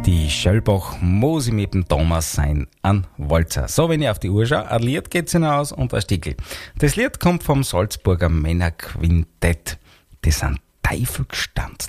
Die Schellbach muss ich mit dem Thomas sein, ein Walzer. So, wenn ich auf die Uhr schaue, ein Lied geht's hinaus und ein Stickel. Das Lied kommt vom Salzburger Männerquintett. Das sind Teufelgstanzl.